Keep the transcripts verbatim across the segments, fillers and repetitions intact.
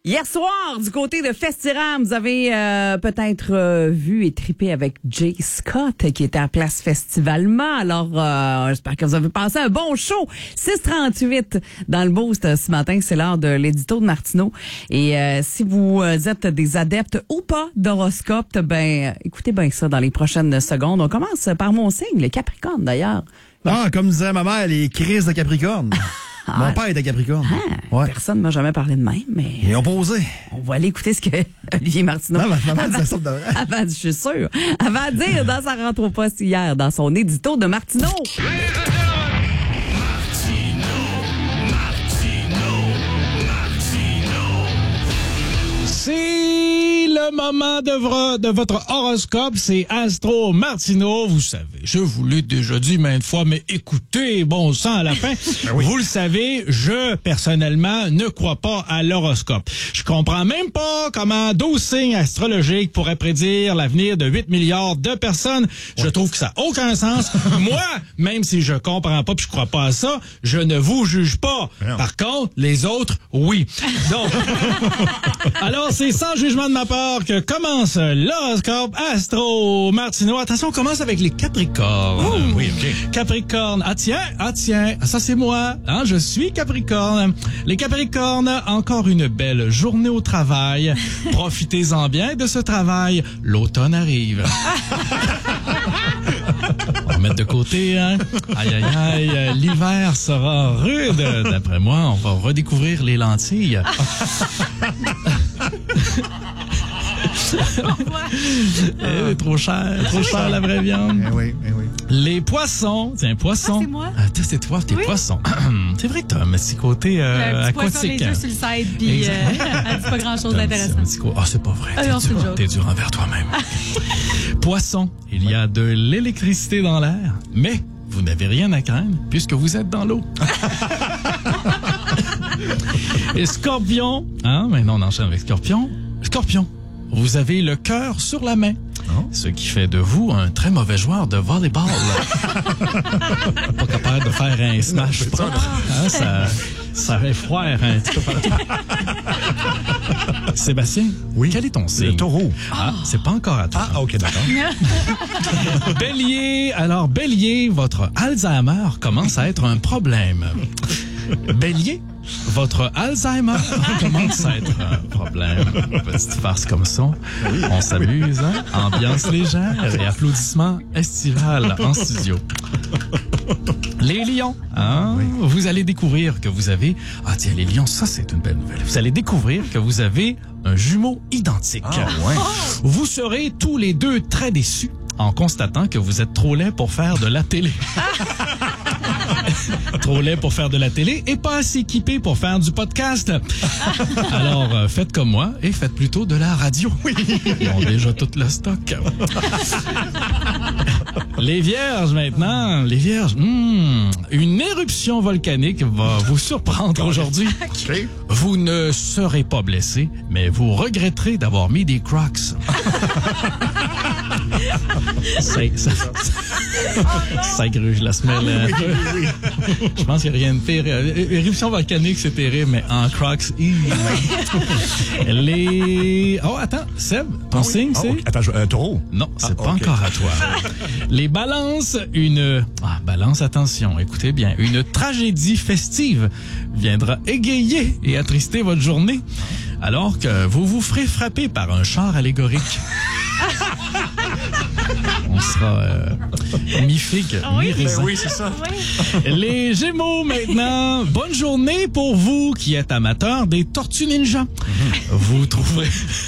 Hier soir, du côté de Festiram, vous avez euh, peut-être euh, vu et trippé avec Jay Scott qui était à Place Festivalement. Alors, euh, j'espère que vous avez passé un bon show. six trente-huit dans le Boost ce matin, c'est l'heure de l'édito de Martineau. Et euh, si vous êtes des adeptes ou pas d'horoscope, ben écoutez bien ça dans les prochaines secondes. On commence par mon signe, le Capricorne d'ailleurs. Ah, comme disait ma mère, les crises de Capricorne. Ah, Mon père était Capricorne. Ah, ouais. Personne ne m'a jamais parlé de même, mais... Et opposé. On va aller écouter ce que Olivier Martineau... Non, mais maman, avant, ça sort de vrai. avant, je suis sûre, avant de dire dans sa rentre au poste hier, dans son édito de Martineau. C'est le moment de, vre- de votre horoscope, c'est Astro Martineau. Vous savez, je vous l'ai déjà dit maintes fois, mais écoutez, bon sang à la fin. Ben oui. Vous le savez, je, personnellement, ne crois pas à l'horoscope. Je comprends même pas comment douze signes astrologiques pourraient prédire l'avenir de huit milliards de personnes. Ouais. Je trouve que ça n'a aucun sens. Moi, même si je comprends pas puis je crois pas à ça, je ne vous juge pas. Non. Par contre, les autres, oui. Donc, alors, c'est sans jugement de ma part que commence l'horoscope Astro Martineau. Attention, on commence avec les Capricornes. Oh, oui, OK. Capricorne. Ah tiens, ah tiens, ça c'est moi. Hein, je suis Capricorne. Les Capricornes, encore une belle journée au travail. Profitez-en bien de ce travail. L'automne arrive. On va mettre de côté, hein. Aïe, aïe, aïe. L'hiver sera rude. D'après moi, on va redécouvrir les lentilles. eh, trop cher, trop cher la vraie viande. Eh oui, eh oui. Les poissons, tiens, poissons. Ah, c'est moi? Ah, c'est toi, t'es oui. Poisson. C'est vrai que t'as un petit côté euh, un petit poisson, aquatique. les yeux sur le side, puis euh, elle dit pas grand-chose d'intéressant. Ah, oh, c'est pas vrai. Ah, t'es, non, c'est dur, t'es dur envers toi-même. Poisson, il y a de l'électricité dans l'air, mais vous n'avez rien à craindre puisque vous êtes dans l'eau. Et Scorpion, hein, maintenant on enchaîne avec Scorpion. Scorpion, vous avez le cœur sur la main. Oh. Ce qui fait de vous un très mauvais joueur de volleyball. Pas capable de faire un smash propre. Hein, ça, ça effroie un petit peu partout. Sébastien, oui? Quel est ton signe? Le taureau. Ah, c'est pas encore à toi. Ah, OK, d'accord. Bélier, alors Bélier, votre Alzheimer commence à être un problème. Bélier, votre Alzheimer commence à être un problème. Petite farce comme ça. On s'amuse, hein? Ambiance légère et applaudissements estivales en studio. Les lions, hein? Oui. Vous allez découvrir que vous avez... Ah tiens, les lions, ça c'est une belle nouvelle. Vous allez découvrir que vous avez un jumeau identique. Ah, ouais. Vous serez tous les deux très déçus en constatant que vous êtes trop laid pour faire de la télé. Trop laid pour faire de la télé et pas assez équipé pour faire du podcast. Alors, euh, faites comme moi et faites plutôt de la radio. Oui. Ils ont déjà tout le stock. Les vierges maintenant. Les vierges, hmm, une éruption volcanique va vous surprendre aujourd'hui. Okay. Vous ne serez pas blessé, mais vous regretterez d'avoir mis des Crocs. ça, ça, ça, ça gruge la semelle. Euh, oui, oui, oui. Je pense qu'il n'y a rien de pire. Éruption volcanique, c'est terrible, mais en Crocs, les... Oh, attends, Seb, ton ah, signe, oui. c'est... Ah, okay. Attends, je... un taureau? Non, c'est ah, pas okay. encore à toi. Les balances, une... Ah, balance, attention, écoutez bien. Une tragédie festive viendra égayer et attrister votre journée, alors que vous vous ferez frapper par un char allégorique. On sera euh, mi-figue, ah oui, mi-raisin. Ben oui, c'est ça. Oui. Les Gémeaux, maintenant. Bonne journée pour vous qui êtes amateurs des Tortues Ninja. Mm-hmm. Vous trouverez...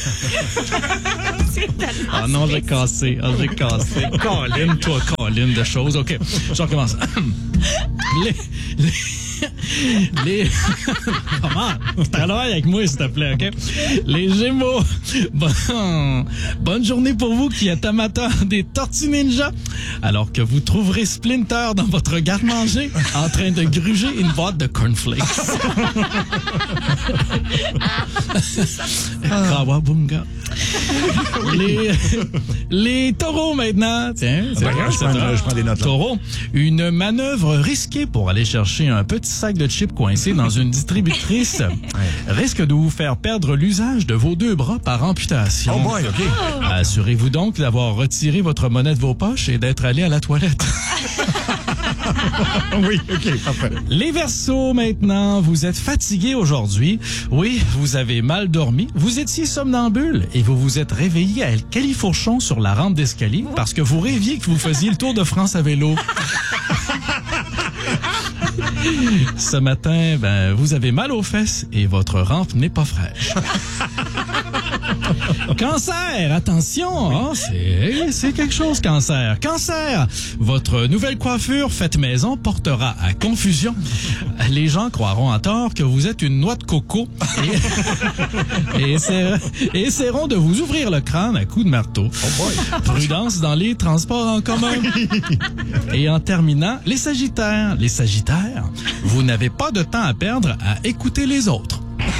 Ah non, j'ai cassé. Ah, j'ai cassé. Colin, toi, Colin, de choses. OK, je recommence. Les... les... Les... Comment? Travaille avec moi, s'il te plaît, OK? Les Gémeaux. Bon... Bonne journée pour vous qui êtes amateurs des Tortues Ninja. Alors que vous trouverez Splinter dans votre garde-manger en train de gruger une boîte de cornflakes. Kawabunga. les, les taureaux maintenant. Tiens, Ben, vrai, je, c'est prends, vrai. je prends des notes. Là. Taureau, une manœuvre risquée pour aller chercher un petit sac de chips coincé dans une distributrice risque de vous faire perdre l'usage de vos deux bras par amputation. Oh boy, OK. Assurez-vous donc d'avoir retiré votre monnaie de vos poches et d'être allé à la toilette. Oui, OK, parfait. Les Verseaux, maintenant, vous êtes fatigués aujourd'hui. Oui, vous avez mal dormi. Vous étiez somnambule et vous vous êtes réveillé à califourchon sur la rampe d'escalier parce que vous rêviez que vous faisiez le Tour de France à vélo. Ce matin, ben, vous avez mal aux fesses et votre rampe n'est pas fraîche. Cancer, attention, hein, c'est, c'est quelque chose, cancer. Cancer, votre nouvelle coiffure faite maison portera à confusion. Les gens croiront à tort que vous êtes une noix de coco et, et, essaieront, et essaieront de vous ouvrir le crâne à coups de marteau. Oh Prudence dans les transports en commun. Et en terminant, les Sagittaires. Les Sagittaires, vous n'avez pas de temps à perdre à écouter les autres.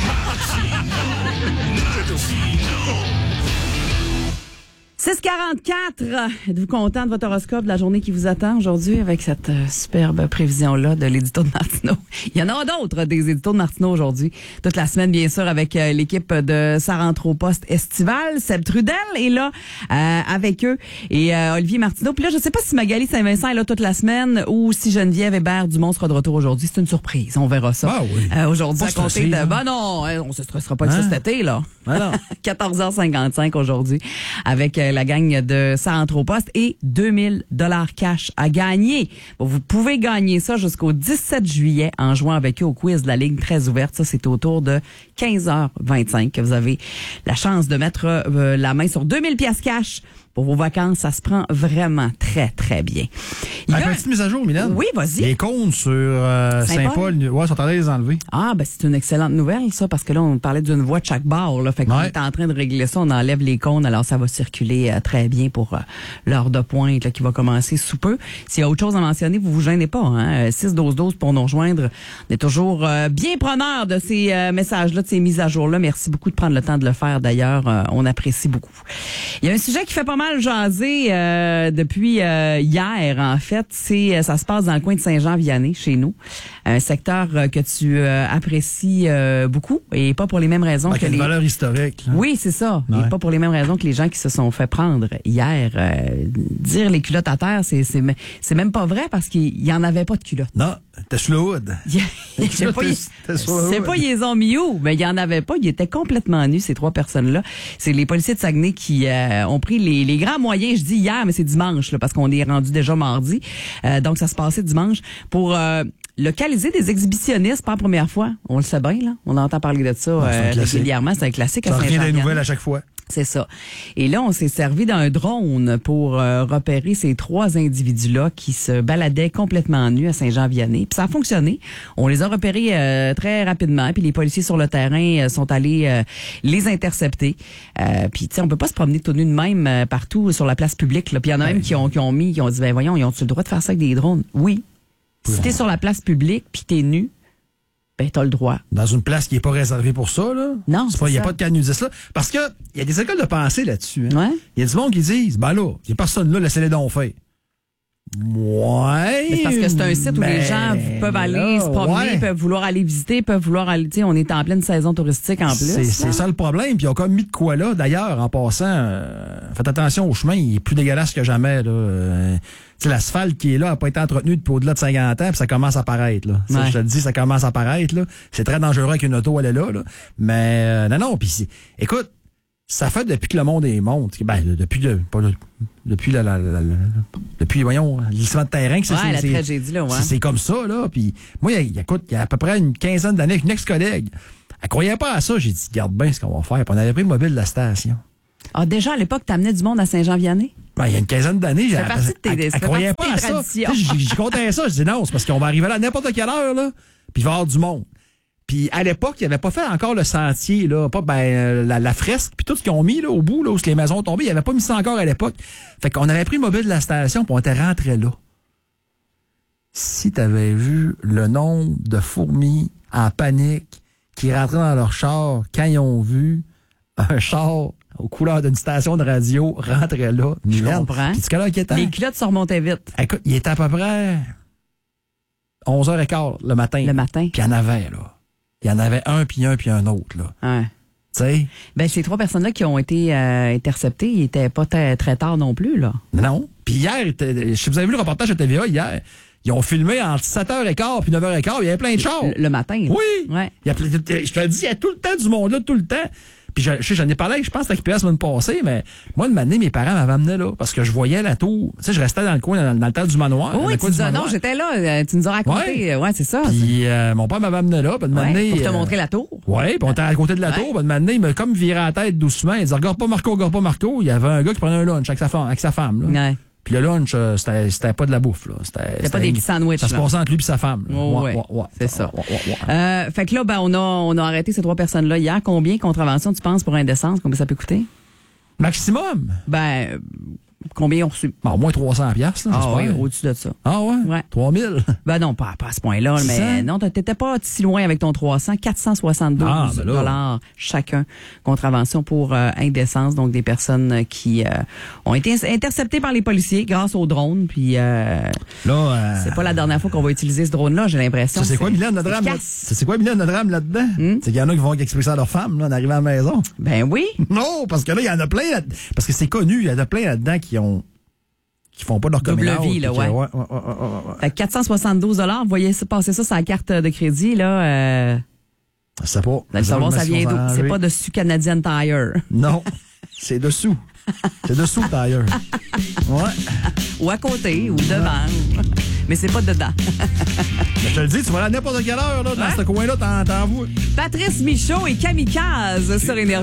six quarante-quatre. Êtes-vous content de votre horoscope de la journée qui vous attend aujourd'hui avec cette euh, superbe prévision-là de l'édito de Martineau? Il y en a d'autres, des éditos de Martineau aujourd'hui. Toute la semaine, bien sûr, avec euh, l'équipe de Ça rentre au poste estival. Seb Trudel est là euh, avec eux et euh, Olivier Martineau. Puis là, je sais pas si Magali Saint-Vincent est là toute la semaine ou si Geneviève Hébert Dumont sera de retour aujourd'hui. C'est une surprise. On verra ça. Ah oui. Euh, aujourd'hui, Pas à compter stressé, de... hein? Ben non, on se stressera pas avec Hein? ça cet été, là. Alors. quatorze heures cinquante-cinq aujourd'hui avec euh, la gang de Ça rentre au poste et deux mille dollars cash à gagner. Bon, vous pouvez gagner ça jusqu'au dix-sept juillet en jouant avec eux au quiz de la ligne très ouverte. Ça, c'est autour de quinze heures vingt-cinq que vous avez la chance de mettre euh, la main sur deux mille piastres cash. Pour vos vacances, ça se prend vraiment très, très bien. Il y a Avec un- une petite mise à jour, Mylène. Oui, vas-y. Les cônes sur euh, Saint-Paul. Saint-Paul, ouais, sont en train de les enlever. Ah, ben c'est une excellente nouvelle, ça, parce que là, on parlait d'une voie de chaque bord, là. Fait qu'on Ouais. est en train de régler ça. On enlève les cônes, alors ça va circuler euh, très bien pour euh, l'heure de pointe là, qui va commencer sous peu. S'il y a autre chose à mentionner, vous vous gênez pas, hein. six douze douze pour nous rejoindre. On est toujours euh, bien preneurs de ces euh, messages-là, de ces mises à jour-là. Merci beaucoup de prendre le temps de le faire, d'ailleurs. Euh, on apprécie beaucoup. Il y a un sujet qui fait pas mal jaser euh, depuis euh, hier, en fait. C'est ça se passe dans le coin de Saint-Jean-Vianney, chez nous. Un secteur euh, que tu euh, apprécies euh, beaucoup et pas pour les mêmes raisons Avec que une les... valeur historique. Là. Oui, c'est ça. Ouais. Et pas pour les mêmes raisons que les gens qui se sont fait prendre hier. Euh, dire les culottes à terre, c'est c'est c'est même pas vrai parce qu'il y en avait pas de culottes. Non, t'es sur le hood. Il y a- Je sais pas, ils- T'es sur le je sais hood. pas, ils les ont mis où, mais il y en avait pas. Ils étaient complètement nus, ces trois personnes-là. C'est les policiers de Saguenay qui euh, ont pris les, les grands moyens. Je dis hier, mais c'est dimanche, là, parce qu'on est rendu déjà mardi. Euh, donc, ça se passait dimanche pour euh, localiser des exhibitionnistes, pas la première fois. On le sait bien, là. On entend parler de ça c'est un euh, classique. régulièrement. C'est un classique à Ça revient des Saint-Jean-Vianney. nouvelles à chaque fois. C'est ça. Et là, on s'est servi d'un drone pour euh, repérer ces trois individus-là qui se baladaient complètement nus à Saint-Jean-Vianney. Puis ça a fonctionné. On les a repérés euh, très rapidement. Puis les policiers sur le terrain euh, sont allés euh, les intercepter. Euh, puis tu sais, on peut pas se promener tout nu de même euh, partout sur la place publique. Là. Puis il y en a même qui ont, qui ont mis, qui ont dit, ben voyons, ils ont-tu le droit de faire ça avec des drones? Oui. Si t'es sur la place publique puis t'es nu, ben t'as le droit. Dans une place qui n'est pas réservée pour ça, là. Non, C'est pas, c'est il n'y a ça. pas de cas nudistes là. Parce que, il y a des écoles de pensée là-dessus, hein. Ouais. Il y a du monde qui disent, ben là, il n'y a personne là, laissez-les donc faire. Ouais. Mais c'est parce que c'est un site où les ben gens peuvent aller là, se promener, ouais. peuvent vouloir aller visiter, peuvent vouloir aller, tu sais, on est en pleine saison touristique en plus. C'est c'est là. ça le problème. Puis ils ont comme mis de quoi là. D'ailleurs, en passant, euh, faites attention au chemin, il est plus dégueulasse que jamais. Là. Euh, tu sais, l'asphalte qui est là n'a pas été entretenu depuis au-delà de cinquante ans, puis ça commence à paraître. Là. Ça, Ouais. je te le dis, ça commence à paraître. Là. C'est très dangereux avec une auto, elle est là. là. Mais euh, non, non, puis c'est- écoute, ça fait depuis que le monde est monte. Ben, depuis le. Pas le depuis la, la, la, la- depuis, voyons, le glissement de terrain. Que c'est- Ouais, c'est- la c'est- tragédie, là, ouais. c'est- C'est comme ça, là. Puis moi, il y a, écoute, il y a à peu près une quinzaine d'années avec une ex-collègue. Elle croyait pas à ça. J'ai dit, garde bien ce qu'on va faire. Puis on avait pris le mobile de la station. Ah, déjà, à l'époque, t'amenais du monde à Saint-Jean-Vianney? Ben, il y a une quinzaine d'années, j'ai fait partie de tes- elle, elle ça fait croyait partie pas de à tes ça. traditions. Tu sais, J'y j'y comptais ça. Je dis non, c'est parce qu'on va arriver là à n'importe quelle heure, là. Puis il va y avoir du monde. Puis à l'époque, il n'y avait pas fait encore le sentier, là, pas ben euh, la, la fresque, puis tout ce qu'ils ont mis là, au bout, là, où les maisons ont tombé, il n'y avait pas mis ça encore à l'époque. Fait qu'on avait pris le mobile de la station, puis on était rentré là. Si tu avais vu le nombre de fourmis en panique qui rentraient dans leur char quand ils ont vu un char aux couleurs d'une station de radio, rentrait là. Je Mylène. comprends. Puis tu connais inquiétant. Les culottes se remontaient vite. Écoute, il était à peu près onze heures quinze le matin. Le matin. Puis il y en avait, là. Il y en avait un, puis un, puis un autre, là. Ouais. Tu sais? Ben, ces trois personnes-là qui ont été euh, interceptées, ils étaient pas très, très tard non plus, là. Non. Puis hier, je sais, vous avez vu le reportage de T V A hier, ils ont filmé entre sept heures quinze puis neuf heures quinze, il y avait plein de chars. Le, le matin. Oui. Ouais. Il y a, je te le dis, il y a tout le temps du monde là, tout le temps. Puis je, je sais, j'en ai parlé, je pense, avec P A la semaine passée, mais moi, une année, mes parents m'avaient amené là, parce que je voyais la tour. Tu sais, je restais dans le coin, dans, dans le temps du manoir. Oh, oui, le tu coin nous du as, manoir. non, j'étais là, euh, tu nous as raconté. Ouais, ouais c'est ça. Puis euh, mon père m'avait amené là, puis une Ouais, année, pour te euh, montrer la tour. Oui, puis on était à côté de la Ouais. tour, puis une année, il m'a comme viré la tête doucement. Il disait, regarde pas Marco, regarde pas Marco. Il y avait un gars qui prenait un lunch avec sa femme, avec sa femme là. Ouais. Puis le lunch, euh, c'était, c'était pas de la bouffe, là. C'était, C'était pas des petits sandwichs, Ça se là. passait entre lui et sa femme. là. Oh, Ouais, ouais. ouais, ouais. C'est ça. Ouais, ouais, ouais. Euh, fait que là, ben, on a, on a arrêté ces trois personnes-là hier. Combien contravention tu penses pour indécence? Combien ça peut coûter? Maximum? Ben, euh, combien ils ont reçu? Bon, au moins trois cents piastres, là, Ah oui, j'espère. au-dessus de ça. Ah ouais? Ouais. trois mille? Ben non, pas, pas à ce point-là, six mais cents? non, t'étais pas si loin avec ton trois cents, quatre cent soixante-douze Ah, ben là. dollars chacun. Contravention pour euh, indécence, donc des personnes euh, qui euh, ont été interceptées par les policiers grâce au drone, puis euh, Là, euh, c'est pas la dernière fois qu'on va utiliser ce drone-là, j'ai l'impression. ça, c'est quoi, Mylène, notre drame? là- efficace. Ça, c'est quoi, Mylène, notre drame là-dedans? Hmm? C'est qu'il y en a qui vont expliquer ça à leur femme, là, en arrivant à la maison. Ben oui. Non, parce que là, il y en a plein là parce que c'est connu, il y en a plein là-dedans qui ont, qui font pas leur Double coming out, vie, là, puis que- ouais. ouais, ouais, ouais, ouais, ouais. Fait que quatre cent soixante-douze dollars, vous voyez ça, passer ça sur la carte de crédit, là, euh, Je sais pas. vous allez savoir ça vient d'où. C'est pas de... de Su Canadian Tire. Non, c'est dessous. C'est dessous, le tailleur. Ouais. Ou à côté, ou devant. Mais c'est pas dedans. Mais je te le dis, tu vas aller à n'importe quelle heure, là, dans Ouais. ce coin-là, t'en, t'en vois. Patrice Michaud et Kamikaze sur Énergie.